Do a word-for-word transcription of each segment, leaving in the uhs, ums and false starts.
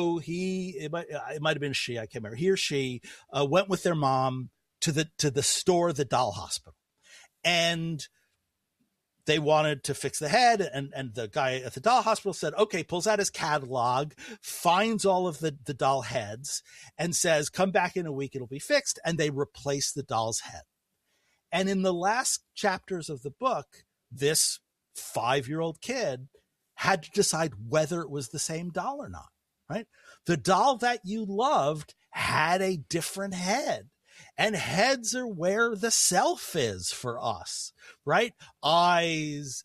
he, it might, it might have been she, I can't remember. He or she uh, went with their mom to the to the store, the doll hospital, and they wanted to fix the head, and, and the guy at the doll hospital said, okay, pulls out his catalog, finds all of the, the doll heads, and says, come back in a week, it'll be fixed. And they replace the doll's head. And in the last chapters of the book, this five-year-old kid had to decide whether it was the same doll or not, right? The doll that you loved had a different head. And heads are where the self is for us, right? Eyes,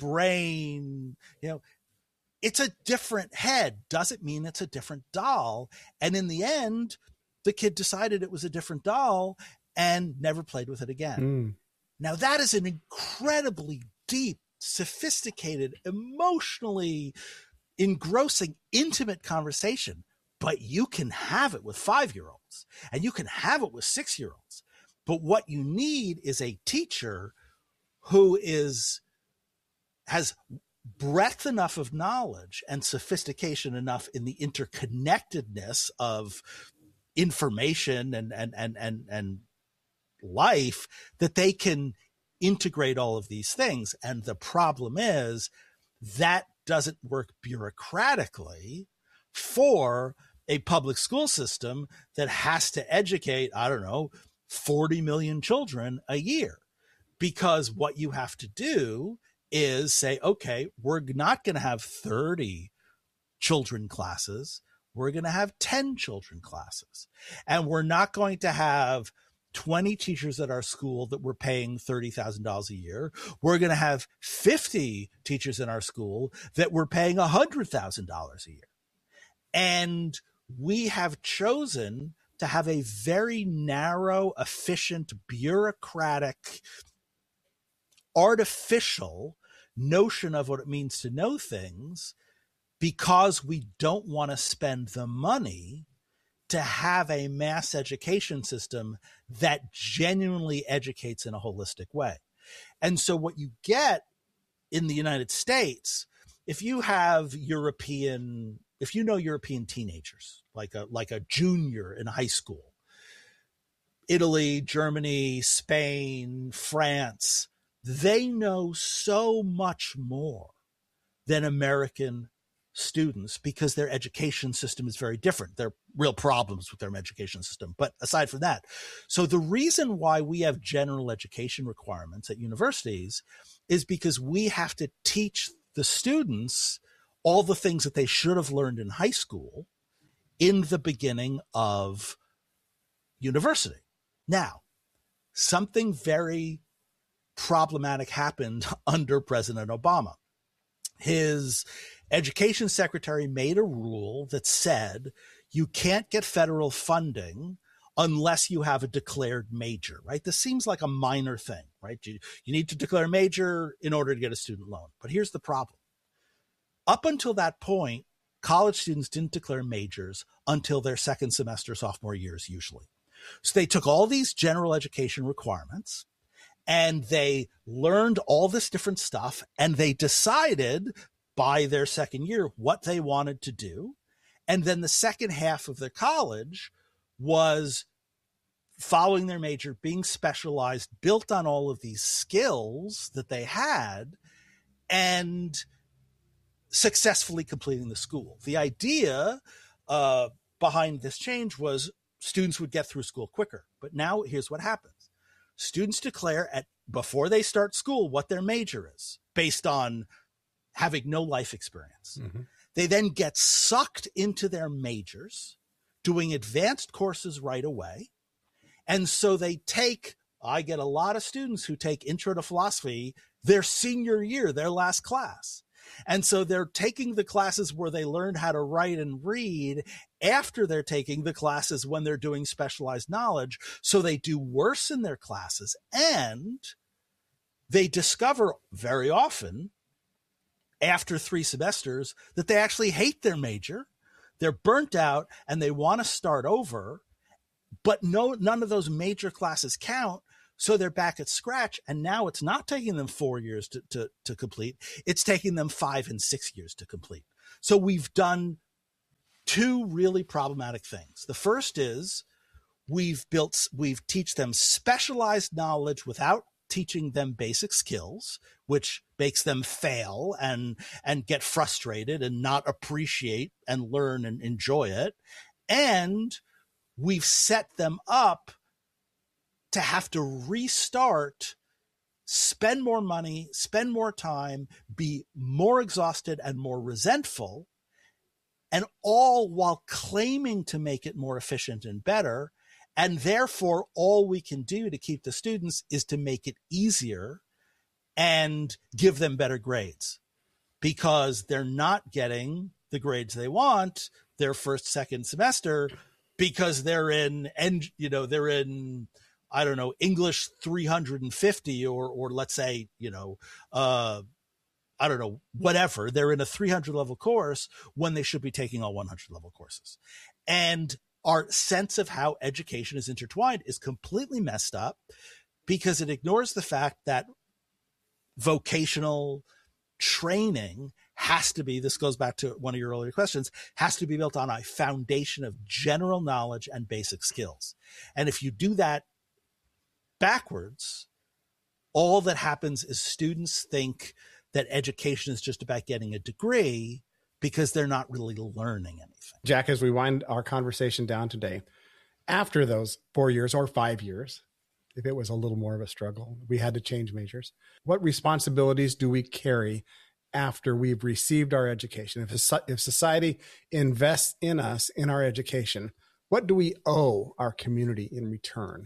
brain, you know, it's a different head. Doesn't mean it's a different doll. And in the end, the kid decided it was a different doll and never played with it again. Mm. Now, that is an incredibly deep, sophisticated, emotionally engrossing, intimate conversation. But you can have it with five-year-olds and you can have it with six-year-olds. But what you need is a teacher who is has breadth enough of knowledge and sophistication enough in the interconnectedness of information and and and and, and life that they can integrate all of these things. And the problem is that doesn't work bureaucratically for a public school system that has to educate, I don't know, forty million children a year. Because what you have to do is say, okay, we're not going to have thirty children classes. We're going to have ten children classes. And we're not going to have twenty teachers at our school that we're paying thirty thousand dollars a year. We're going to have fifty teachers in our school that we're paying one hundred thousand dollars a year. And we have chosen to have a very narrow, efficient, bureaucratic, artificial notion of what it means to know things because we don't want to spend the money to have a mass education system that genuinely educates in a holistic way. And so what you get in the United States, if you have European, if you know European teenagers, like a like a junior in high school, Italy, Germany, Spain, France, they know so much more than American students because their education system is very different. There are real problems with their education system. But aside from that, so the reason why we have general education requirements at universities is because we have to teach the students all the things that they should have learned in high school in the beginning of university. Now, something very problematic happened under President Obama. His education secretary made a rule that said you can't get federal funding unless you have a declared major, right? This seems like a minor thing, right? You, you need to declare a major in order to get a student loan. But here's the problem. Up until that point, college students didn't declare majors until their second semester sophomore years, usually. So they took all these general education requirements and they learned all this different stuff, and they decided by their second year what they wanted to do. And then the second half of their college was following their major, being specialized, built on all of these skills that they had, and successfully completing the school. The idea uh, behind this change was students would get through school quicker. But now here's what happens. Students declare at before they start school what their major is based on having no life experience. Mm-hmm. They then get sucked into their majors, doing advanced courses right away. And so they take, I get a lot of students who take Intro to Philosophy their senior year, their last class. And so they're taking the classes where they learn how to write and read after they're taking the classes when they're doing specialized knowledge. So they do worse in their classes, and they discover very often after three semesters that they actually hate their major. They're burnt out and they want to start over, but no, none of those major classes count. So they're back at scratch, and now it's not taking them four years to, to, to complete. It's taking them five and six years to complete. So we've done two really problematic things. The first is we've built, we've teach them specialized knowledge without teaching them basic skills, which makes them fail and, and get frustrated and not appreciate and learn and enjoy it. And we've set them up to have to restart, spend more money, spend more time, be more exhausted and more resentful, and all while claiming to make it more efficient and better. And therefore, all we can do to keep the students is to make it easier and give them better grades, because they're not getting the grades they want their first, second semester because they're in, and you know, they're in, I don't know, English three hundred fifty, or, or let's say, you know, uh, I don't know, whatever. They're in a three hundred level course when they should be taking all one hundred level courses. And our sense of how education is intertwined is completely messed up, because it ignores the fact that vocational training has to be, this goes back to one of your earlier questions, has to be built on a foundation of general knowledge and basic skills. And if you do that backwards, all that happens is students think that education is just about getting a degree, because they're not really learning anything. Jack, as we wind our conversation down today, after those four years or five years, if it was a little more of a struggle, we had to change majors, what responsibilities do we carry after we've received our education? If, if society invests in us, in our education, what do we owe our community in return?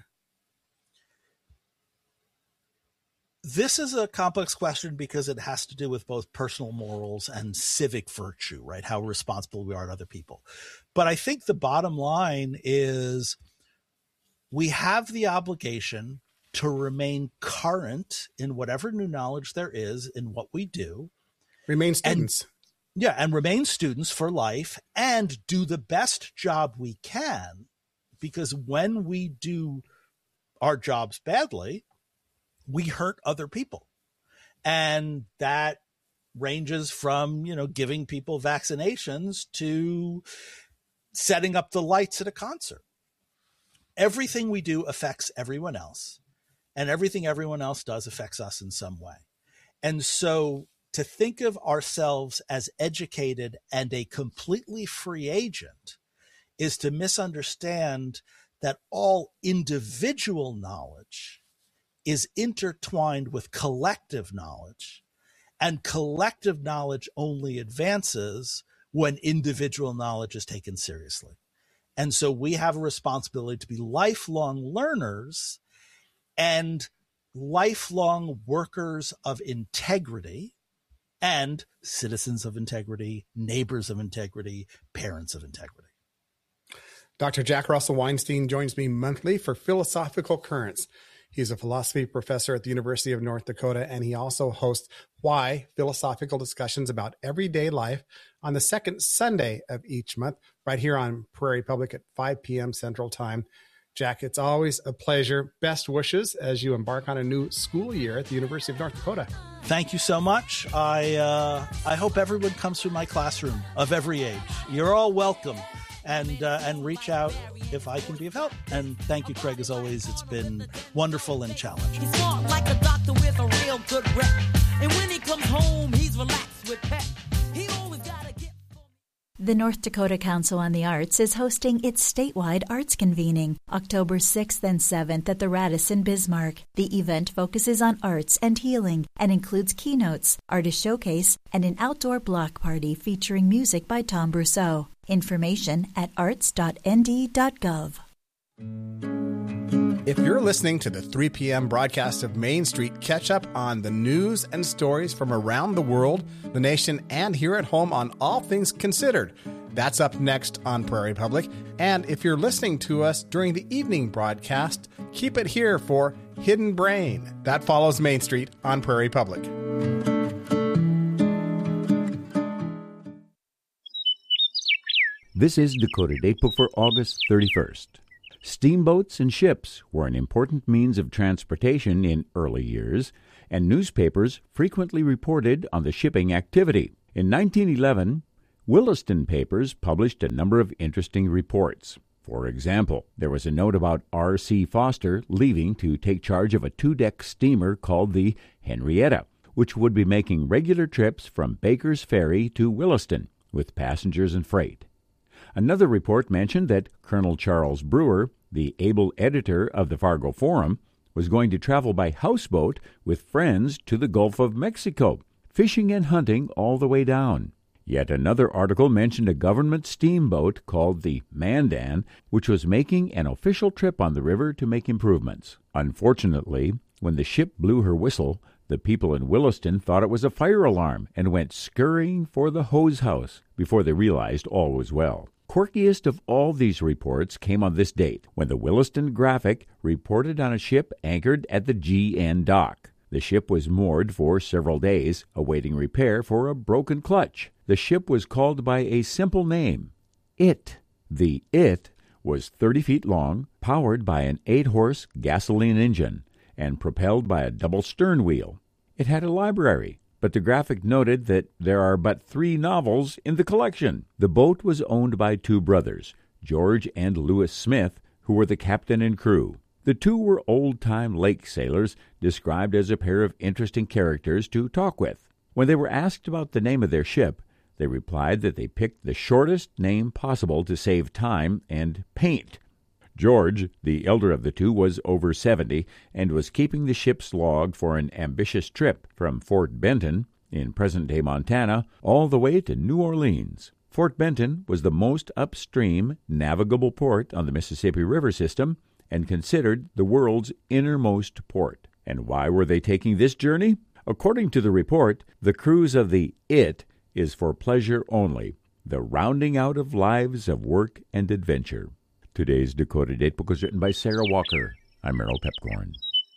This is a complex question because it has to do with both personal morals and civic virtue, right? How responsible we are to other people. But I think the bottom line is we have the obligation to remain current in whatever new knowledge there is in what we do. Remain students. And, yeah, and remain students for life and do the best job we can, because when we do our jobs badly, we hurt other people. And that ranges from, you know, giving people vaccinations to setting up the lights at a concert. Everything we do affects everyone else, and everything everyone else does affects us in some way. And so to think of ourselves as educated and a completely free agent is to misunderstand that all individual knowledge is intertwined with collective knowledge, and collective knowledge only advances when individual knowledge is taken seriously. And so we have a responsibility to be lifelong learners and lifelong workers of integrity and citizens of integrity, neighbors of integrity, parents of integrity. Doctor Jack Russell Weinstein joins me monthly for Philosophical Currents. He's a philosophy professor at the University of North Dakota, and he also hosts Why? Philosophical discussions about everyday life on the second Sunday of each month, right here on Prairie Public at five p.m. Central Time. Jack, it's always a pleasure. Best wishes as you embark on a new school year at the University of North Dakota. Thank you so much. I uh, I hope everyone comes through my classroom of every age. You're all welcome. And uh, and reach out if I can be of help. And thank you, Craig, as always. It's been wonderful and challenging. He's smart like a doctor with a real good rep. And when he comes home, he's relaxed with pep. He always gotta get... The North Dakota Council on the Arts is hosting its statewide arts convening October sixth and seventh at the Radisson Bismarck. The event focuses on arts and healing and includes keynotes, artist showcase, and an outdoor block party featuring music by Tom Brousseau. Information at arts dot n d dot gov. If you're listening to the three p.m. broadcast of Main Street, catch up on the news and stories from around the world, the nation, and here at home on All Things Considered. That's up next on Prairie Public. And if you're listening to us during the evening broadcast, keep it here for Hidden Brain. That follows Main Street on Prairie Public. This is Dakota Datebook for August thirty-first. Steamboats and ships were an important means of transportation in early years, and newspapers frequently reported on the shipping activity. In nineteen eleven, Williston papers published a number of interesting reports. For example, there was a note about R C Foster leaving to take charge of a two-deck steamer called the Henrietta, which would be making regular trips from Baker's Ferry to Williston with passengers and freight. Another report mentioned that Colonel Charles Brewer, the able editor of the Fargo Forum, was going to travel by houseboat with friends to the Gulf of Mexico, fishing and hunting all the way down. Yet another article mentioned a government steamboat called the Mandan, which was making an official trip on the river to make improvements. Unfortunately, when the ship blew her whistle, the people in Williston thought it was a fire alarm and went scurrying for the hose house before they realized all was well. Quirkiest of all these reports came on this date, when the Williston Graphic reported on a ship anchored at the G N dock. The ship was moored for several days, awaiting repair for a broken clutch. The ship was called by a simple name, It. The It was thirty feet long, powered by an eight-horse gasoline engine, and propelled by a double stern wheel. It had a library, but the Graphic noted that there are but three novels in the collection. The boat was owned by two brothers, George and Lewis Smith, who were the captain and crew. The two were old-time lake sailors, described as a pair of interesting characters to talk with. When they were asked about the name of their ship, they replied that they picked the shortest name possible to save time and paint. George, the elder of the two, was over seventy and was keeping the ship's log for an ambitious trip from Fort Benton, in present-day Montana, all the way to New Orleans. Fort Benton was the most upstream navigable port on the Mississippi River system and considered the world's innermost port. And why were they taking this journey? According to the report, the cruise of the It is for pleasure only, the rounding out of lives of work and adventure. Today's Dakota Datebook was written by Sarah Walker. I'm Merrill Pepcorn.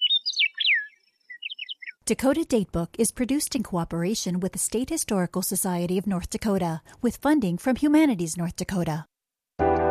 Dakota Datebook is produced in cooperation with the State Historical Society of North Dakota, with funding from Humanities North Dakota.